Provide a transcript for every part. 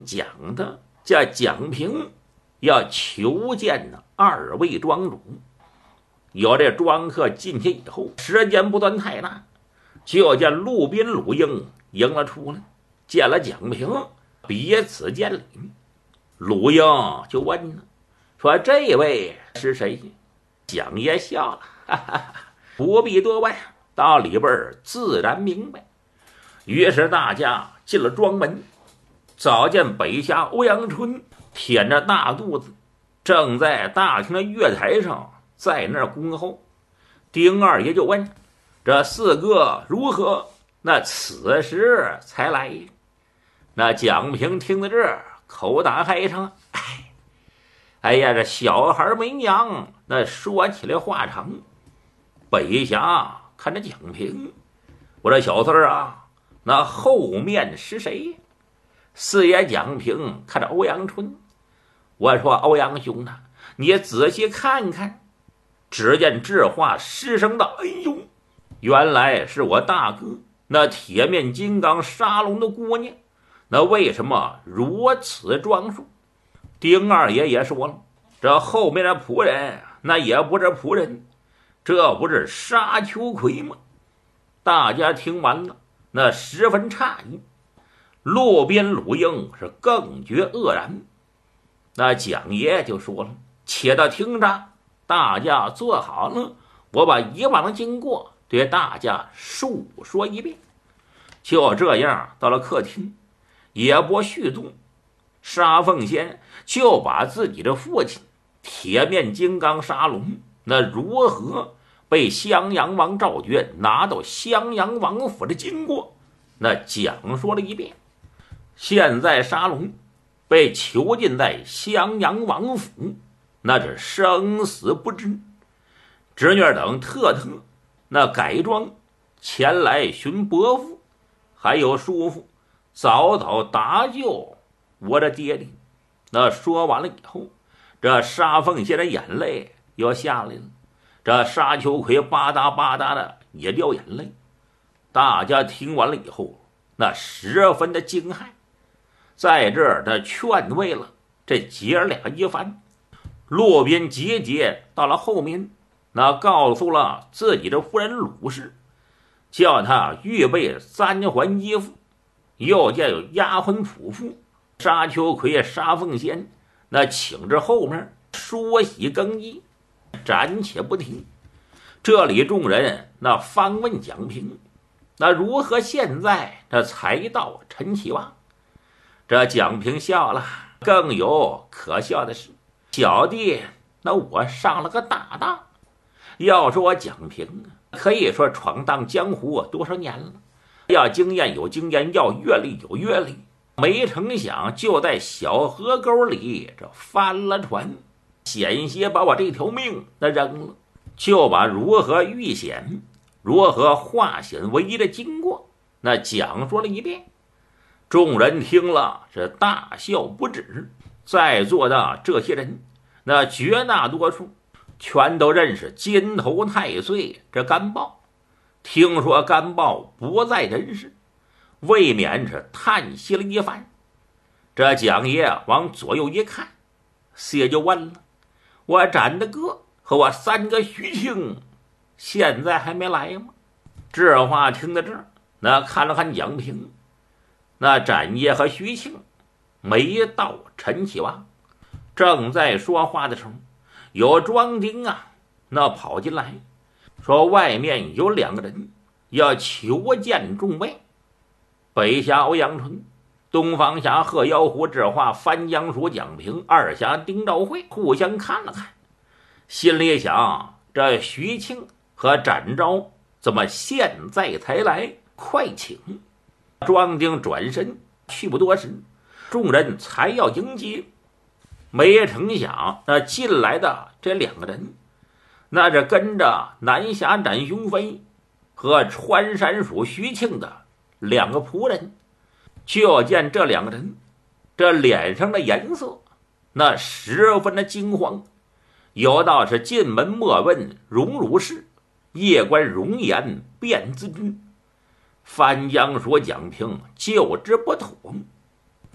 讲的这蒋平要求见二位庄主。有这庄客进去以后，时间不算太大，就见路边鲁英迎了出来，见了蒋平，彼此见礼。鲁英就问了，说这位是谁？蒋爷笑了，哈哈哈，不必多问，到里边自然明白。于是大家进了庄门，早见北下欧阳春腆着大肚子，正在大厅的月台上在那儿恭候。丁二爷就问，这四哥如何？那此时才来。那蒋平听到这儿，口打嗨声，哎呀，这小孩没娘，那说起来话长。北霞看着蒋平，我说小四啊，那后面是谁？四爷蒋平看着欧阳春，我说欧阳兄啊，你仔细看看。只见智化失声道，哎呦，原来是我大哥那铁面金刚沙龙的姑娘，那为什么如此装束？丁二爷也说了，这后面的仆人那也不是仆人，这不是沙丘葵吗？大家听完了，那十分诧异。路边鲁英是更觉愕然。那蒋爷就说了，且到听着，大家坐好了，我把以往的经过对大家述说一遍。就这样到了客厅，也不续作，沙凤仙就把自己的父亲铁面金刚沙龙那如何被襄阳王赵觉拿到襄阳王府的经过那讲说了一遍。现在沙龙被囚禁在襄阳王府，那是生死不知。侄女等特那改装前来寻伯父还有叔父，早早搭救我的爹爹。那说完了以后，这沙凤仙的眼泪又下来了，这沙丘葵吧嗒吧嗒的也掉眼泪。大家听完了以后，那十分的惊骇，在这儿的劝慰了这姐儿俩一番。路边节节到了后面，那告诉了自己的夫人鲁氏，叫他预备3环衣服。又见有丫鬟仆妇沙丘葵沙凤仙那请至后面梳洗更衣，暂且不提。这里众人那方问蒋平，那如何现在这才到陈启旺？这蒋平笑了，更有可笑的是，小弟那我上了个大当。要说我蒋平可以说闯荡江湖多少年了，要经验有经验，要阅历有阅历，没成想就在小河沟里这翻了船，险些把我这条命那扔了，就把如何遇险如何化险为夷的经过那讲说了一遍。众人听了是大笑不止。在座的这些人那绝大多数全都认识金头太岁这甘豹，听说甘豹不在人世，未免是叹息了一番。这蒋爷往左右一看，四爷就问了，我展的哥和我3个徐庆现在还没来吗？这话听到这儿，那看了看蒋平，那展爷和徐庆没到陈启旺。正在说话的时候，有庄丁那跑进来说，外面有2个人要求见众位。北峡欧阳春，东方峡贺妖狐智化，翻江鼠蒋平，二峡丁兆会互相看了看，心里想，这徐庆和展昭怎么现在才来？快请！庄丁转身去不多时，众人才要迎接，没成想那进来的这2个人，那是跟着南峡展雄飞和穿山鼠徐庆的2个仆人。就见这2个人这脸上的颜色那十分的惊慌，有道是进门莫问荣辱事，夜观容颜便自知。翻江鼠蒋平就知不妥，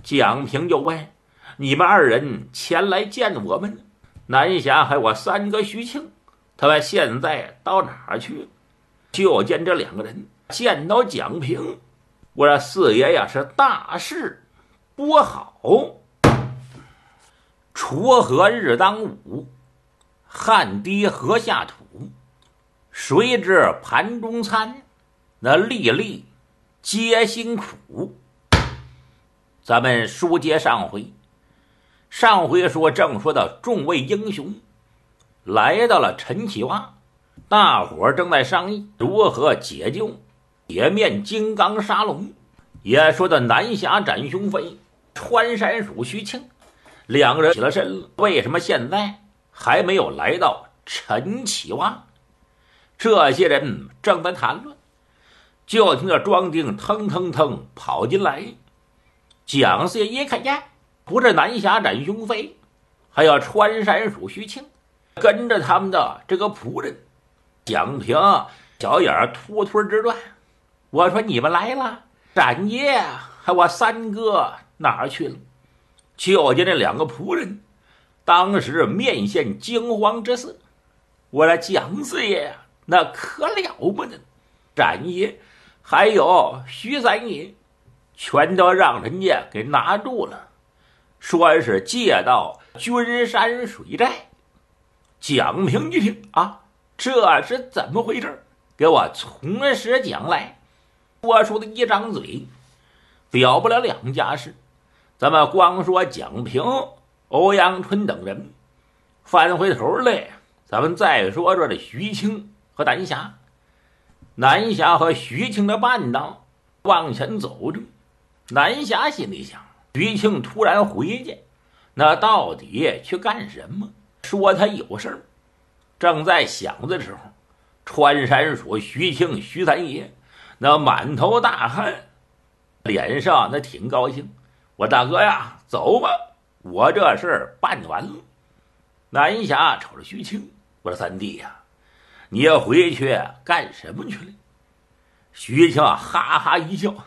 蒋平就问：“你们二人前来见我们，南侠还有我三哥徐庆，他们现在到哪儿去？”就见这两个人见到蒋平，我说四爷呀，是大事不好。锄禾日当午，汗滴禾下土，谁知盘中餐，那粒粒皆辛苦。咱们书接上回，正说到众位英雄来到了陈启洼，大伙正在商议如何解救铁面金刚沙龙，也说到南侠展雄飞、穿山鼠徐庆两个人起了身了，为什么现在还没有来到陈启洼？这些人正在谈论，就听着庄丁腾腾腾跑进来。蒋四爷一看呀，不是南侠展雄飞，还有穿山鼠徐庆，跟着他们的这个仆人蒋平小眼突突直转。我说你们来了，展爷还我三哥哪儿去了？就见这两个仆人当时面现惊慌之色。我说蒋四爷呀，那可了不得，展爷还有徐三爷全都让人家给拿住了，说是借到君山水寨。蒋平一听啊，这是怎么回事？给我从实讲来。多说的一张嘴表不了两家事，咱们光说蒋平、欧阳春等人，翻回头来咱们再说说这徐庆和南侠。南侠和徐庆的半道往前走着，南侠心里想，徐庆突然回去，那到底去干什么？说他有事儿。正在想的时候，穿山鼠徐庆、徐三爷那满头大汗，脸上那挺高兴。我大哥呀，走吧，我这事儿办完了。南侠瞅着徐庆，我说三弟呀，你要回去干什么去了？徐庆哈哈一笑，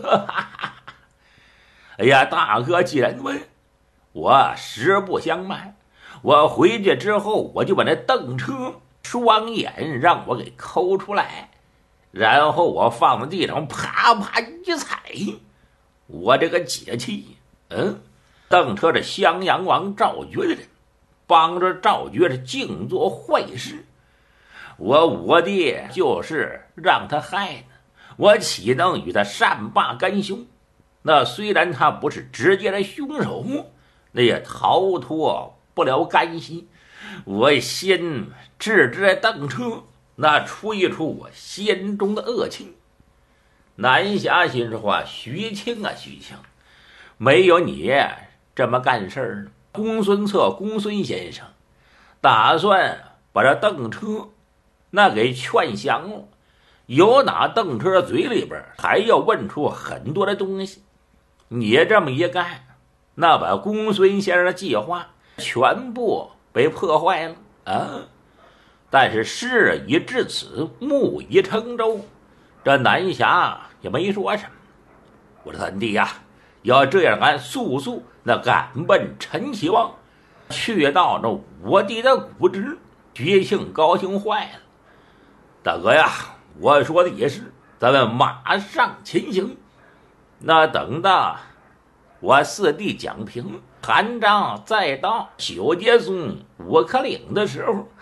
哎呀，大哥既然问，我实不相瞒，我回去之后我就把那邓车双眼让我给抠出来，然后我放在地上啪啪一踩，我这个解气。邓车是襄阳王赵觉的人，帮着赵觉是净做坏事，我弟就是让他害的，我岂能与他善罢甘休？那虽然他不是直接的凶手，那也逃脱不了干系。我先治这邓车，那出一出我心中的恶气。南侠心说话，徐庆啊徐庆，没有你这么干事儿呢。公孙策公孙先生打算把这邓车那给劝降了，有哪邓车嘴里边还要问出很多的东西。你这么一干，那把公孙先生的计划全部被破坏了啊！但是事已至此，木已成舟，这南侠也没说什么。我的三弟呀，要这样，俺速速那赶奔陈启旺，去到那我弟的谷直。徐庆高兴坏了，大哥呀，我说的也是，咱们马上前行。那等到我四弟蒋平韩章再到九节松五颗岭的时候，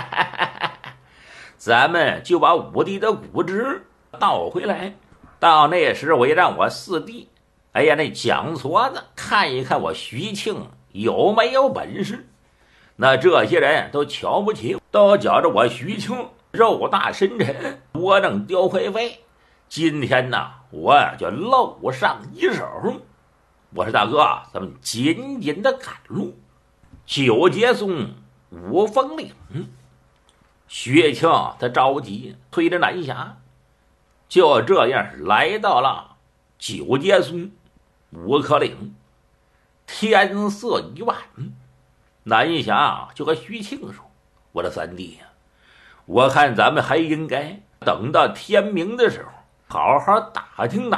咱们就把五弟的骨殖倒回来。到那时我也让我四弟，哎呀，那蒋矬子看一看我徐庆有没有本事。那这些人都瞧不起，都觉着我徐庆肉大深沉，窝囊雕灰飞。今天呢，我就露上一手。我说大哥，咱们紧紧的赶路。九节松五峰岭，薛庆他着急，推着南侠，就这样来到了九节松五颗岭。天色已晚，南侠就和徐庆说：“我的三弟呀，我看咱们还应该等到天明的时候，好好打听